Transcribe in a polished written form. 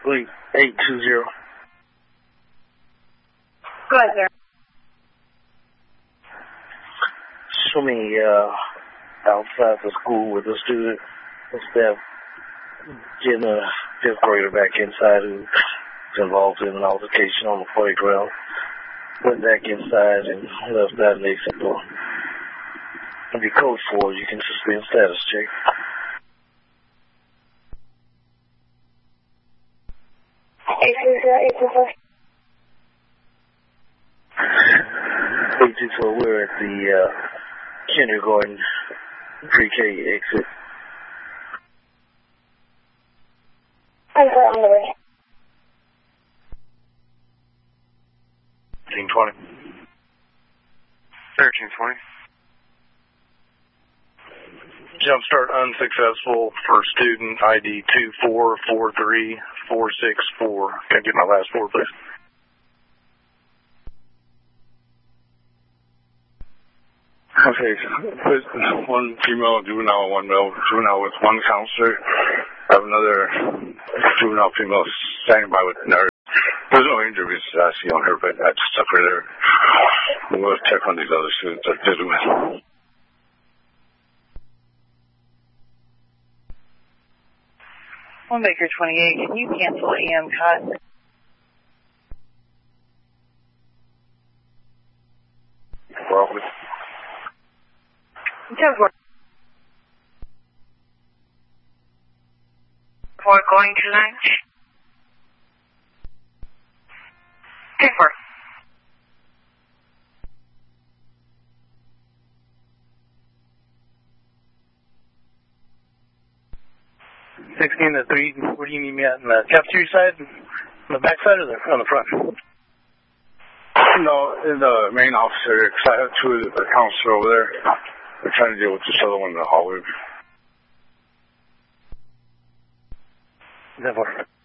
Wait, 820. Go ahead, sir. Show me outside the school with the student and staff getting a fifth grader back inside who's involved in an altercation on the playground. Went back inside and left that exit door. If you code 4, you can suspend status check. We're at the kindergarten pre-K exit. I'm on the way. 1320. 1320. Jumpstart unsuccessful for student ID 2443464. Can I get my last four, please? Okay, one female juvenile, one male juvenile with one counselor. I have another juvenile female standing by with nurse. There's no injuries I see on her, but I just stuck her there. We'll check on these other students that did with. Homemaker 28, can you cancel EM cut? Well, For going to lunch? 10-4. $16 to 3. Where do you need me at? In the cafeteria side? On the back side or on the front? No, in the main officer, because I have two of the counselor over there. We're trying to deal with this other one in the hallway. 10-4.